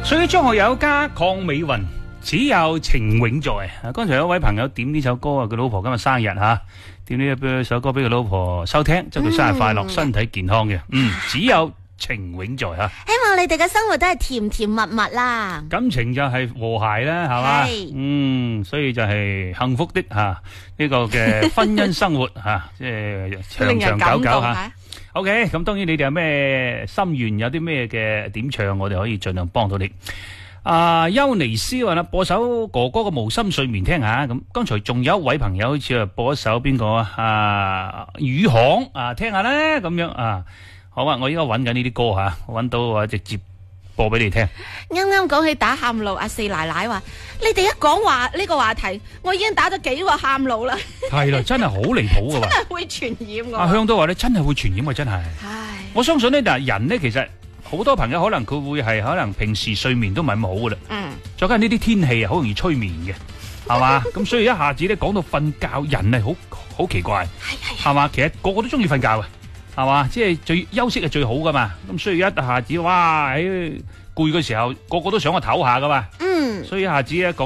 所以張學友加鄺美雲，只有情永在。剛才有一位朋友點呢首歌啊，佢老婆今日生日吓，點呢首歌俾佢老婆收聽，祝佢生日快樂，身體健康嘅。只有情永在吓。 希望你哋嘅生活都係甜甜蜜蜜啦， 感情就係和諧啦，係嘛？所以就係幸福的吓呢個嘅婚姻生活吓，即係長長久久吓。OK， 咁當然你哋有咩心願，有啲咩嘅點唱，我哋可以盡量幫到你。邱尼斯話啦，播首哥哥嘅無心睡眠聽下。咁剛才仲有一位朋友好似播一首邊個宇航聽下咧咁樣啊。好啊，我依家揾緊呢啲歌吓，揾到我直接播俾你聽。 啱啱講起打喊路，阿四奶奶話：你哋一講話呢個話題，我已經打咗幾個喊路啦。 係啦，真係好離譜噶， 真係會傳染㗎。 阿香都話咧，真係會傳染啊，真係。 唉， 我相信咧，嗱，人咧其實好多朋友可能佢會係可能平時睡眠都唔係咁好噶啦。再加上呢啲天氣啊，好容易催眠嘅，係嘛？咁所以一下子咧講到瞓覺，人係好奇怪，係嘛？其實個個都中意瞓覺嘅。係嘛，即係最休息係最好噶嘛，咁所以一下子哇喺攰嘅時候，個個都想我唞下噶嘛，所以一下子咧講。